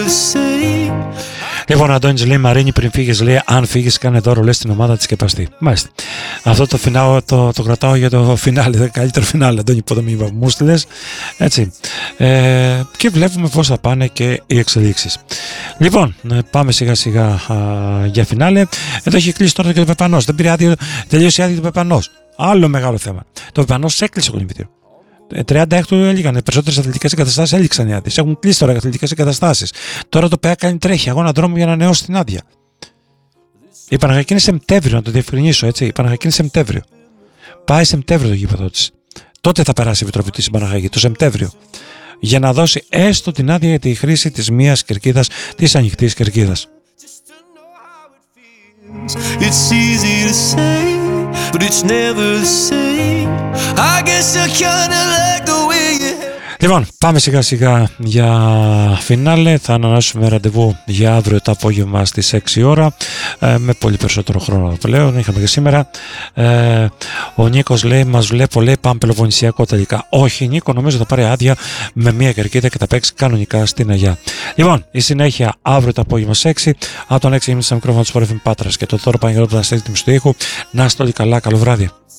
Λοιπόν, ο Αντώνης λέει: Μαρίνη, πριν φύγεις, λέει, αν φύγεις, κάνε δώρο, λες, στην ομάδα της σκεπαστή. Μάλιστα. Αυτό το φινάω, το κρατάω για το φινάλε, το καλύτερο φινάλε, Αντώνη, ποτέ μην μου στείλες. Έτσι. Και βλέπουμε πώς θα πάνε και οι εξελίξεις. Λοιπόν, πάμε σιγά σιγά για φινάλε. Εδώ έχει κλείσει τώρα και το Πεπανός. Δεν πήρε άδειο, τελείωσε άδειο το Πεπανός. Άλλο μεγάλο θέμα. Το Πεπανός έκλεισε το κολυμβητήριο. 36 έλυγαν. Περισσότερες αθλητικές εγκαταστάσεις έληξαν οι άδειες. Έχουν κλείσει τώρα οι αθλητικές εγκαταστάσεις. Τώρα το ΠΑ κάνει τρέχει αγώνα δρόμου για να ανανεώσει την άδεια. Η Παναχαϊκή είναι Σεπτέμβριο, να το διευκρινίσω έτσι. Η Παναχαϊκή είναι Σεπτέμβριο. Πάει Σεπτέμβριο το γήπεδο της. Τότε θα περάσει η Επιτροπή της Παναχαϊκή, το Σεπτέμβριο. Για να δώσει έστω την άδεια για τη χρήση της μίας κερκίδας, της ανοιχτής κερκίδας. It's easy to say, but it's never the same. I guess I kinda like the way you... Λοιπόν, πάμε σιγά σιγά για φινάλε. Θα ανανεώσουμε ραντεβού για αύριο το απόγευμα στις 6 ώρα με πολύ περισσότερο χρόνο πλέον. Είχαμε και σήμερα. Ο Νίκος λέει: μας βλέπω, λέει, πάμε Πελοποννησιακό τελικά. Όχι, Νίκο, νομίζω θα πάρει άδεια με μία κερκίδα και θα παίξει κανονικά στην Αγιά. Λοιπόν, η συνέχεια αύριο το απόγευμα στις 6. Από τον 6 είμαι στα μικρόφωνα του Sport FM Πάτρας και το Θόρο Παναγιώτου που θα στέλνει του ήχου. Να είστε όλοι καλά, καλό βράδυ.